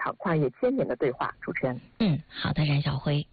场跨越千年的对话。主持人。 好的，冉晓辉。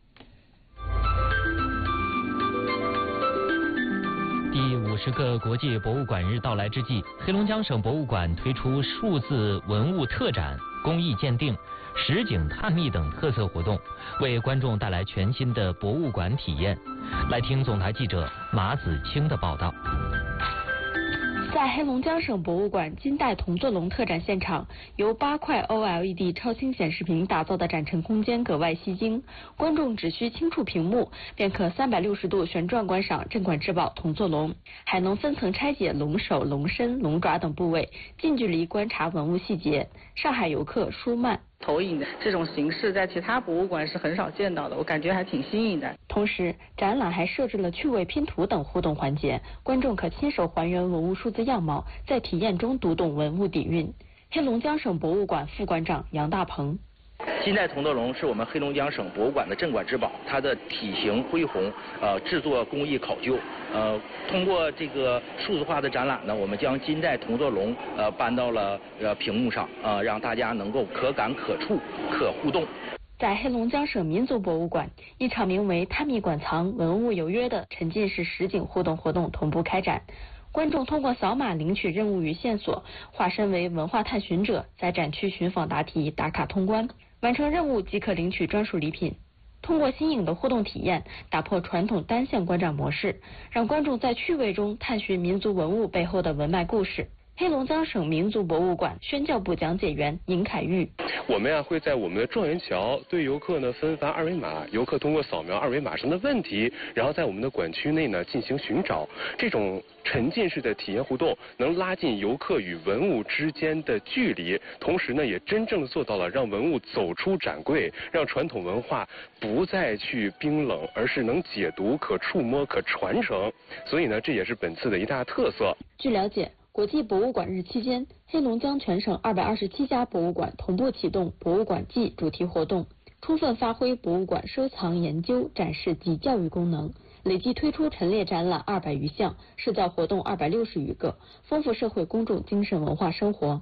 第50个国际博物馆日到来之际，黑龙江省博物馆推出数字文物特展、工艺鉴定、实景探秘等特色活动，为观众带来全新的博物馆体验。来听总台记者马子清的报道。 在黑龙江省博物馆金代铜座龙特展现场，由8块 OLED 超清显示屏打造的展陈空间格外吸睛，观众只需轻触屏幕，便可360度旋转观赏镇馆之宝铜座龙，还能分层拆解龙首、龙身、龙爪等部位，近距离观察文物细节。上海游客舒曼。 投影的这种形式在其他博物馆是很少见到的，我感觉还挺新颖的。 同时，展览还设置了趣味拼图等互动环节，观众可亲手还原文物数字样貌，在体验中读懂文物底蕴。黑龙江省博物馆副馆长杨大鹏。 金代铜座龙是我们黑龙江省博物馆的镇馆之宝，它的体型恢宏，制作工艺考究。通过这个数字化的展览呢，我们将金代铜座龙搬到了屏幕上，让大家能够可感可触可互动。 在黑龙江省民族博物馆，一场名为“探秘馆藏，文物有约”的沉浸式实景互动活动同步开展。观众通过扫码领取任务与线索，化身为文化探寻者，在展区寻访答题、打卡通关，完成任务即可领取专属礼品。通过新颖的互动体验，打破传统单线观展模式，让观众在趣味中探寻民族文物背后的文脉故事。黑龙江省民族博物馆宣教部讲解员尹凯玉： 我们会在我们的状元桥对游客呢分发二维码，游客通过扫描二维码上的问题，然后在我们的馆区内呢进行寻找。这种沉浸式的体验互动能拉近游客与文物之间的距离，同时呢也真正做到了让文物走出展柜，让传统文化不再去冰冷，而是能解读、可触摸、可传承。所以呢，这也是本次的一大特色。 据了解，国际博物馆日期间，黑龙江全省227家博物馆同步启动博物馆季主题活动，充分发挥博物馆收藏、研究、展示及教育功能，累计推出陈列展览200余项，社教活动260余个，丰富社会公众精神文化生活。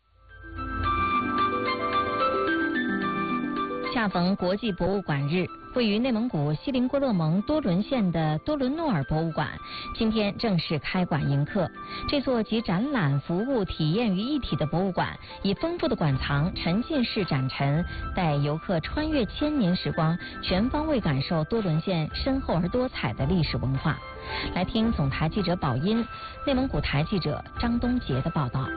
恰逢国际博物馆日，位于内蒙古锡林郭勒盟多伦县的多伦诺尔博物馆今天正式开馆迎客。这座集展览、服务、体验于一体的博物馆，以丰富的馆藏、沉浸式展陈，带游客穿越千年时光，全方位感受多伦县深厚而多彩的历史文化。来听总台记者宝音、内蒙古台记者张东杰的报道。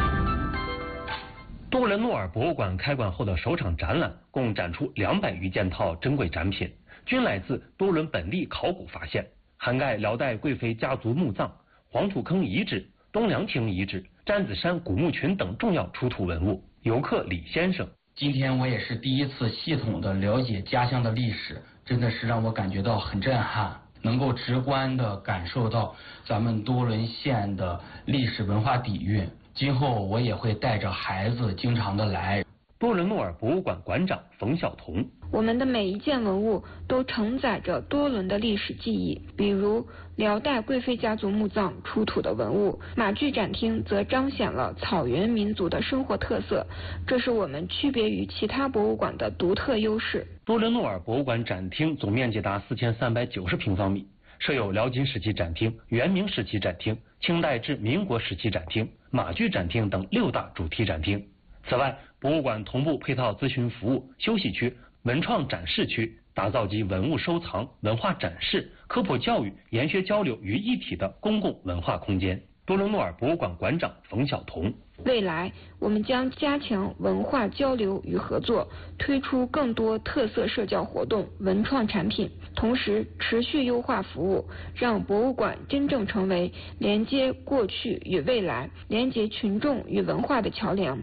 多伦诺尔博物馆开馆后的首场展览，共展出200余件套珍贵展品，均来自多伦本地考古发现，涵盖辽代贵妃家族墓葬、黄土坑遗址、东凉亭遗址、詹子山古墓群等重要出土文物。游客李先生： 今天我也是第一次系统的了解家乡的历史，真的是让我感觉到很震撼，能够直观的感受到咱们多伦县的历史文化底蕴。今后我也会带着孩子经常的来。 多伦诺尔博物馆馆长冯晓彤： 我们的每一件文物都承载着多伦的历史记忆，比如辽代贵妃家族墓葬出土的文物，马具展厅则彰显了草原民族的生活特色，这是我们区别于其他博物馆的独特优势。 多伦诺尔博物馆展厅总面积达4390平方米，设有辽金时期展厅、元明时期展厅、清代至民国时期展厅、马具展厅等6大主题展厅。此外，博物馆同步配套咨询服务、休息区、文创展示区，打造集文物收藏、文化展示、科普教育、研学交流于一体的公共文化空间。多伦诺尔博物馆馆长冯晓彤： 未来我们将加强文化交流与合作，推出更多特色社交活动、文创产品，同时持续优化服务，让博物馆真正成为连接过去与未来、连接群众与文化的桥梁。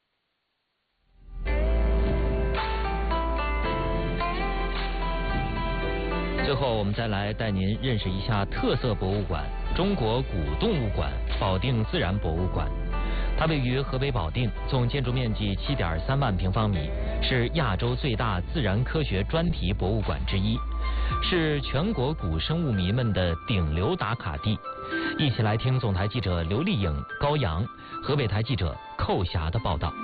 最后，我们再来带您认识一下特色博物馆——中国古动物馆保定自然博物馆。它位于河北保定，总建筑面积7.3万平方米，是亚洲最大自然科学专题博物馆之一，是全国古生物迷们的顶流打卡地。一起来听总台记者刘丽颖、高阳、河北台记者寇霞的报道。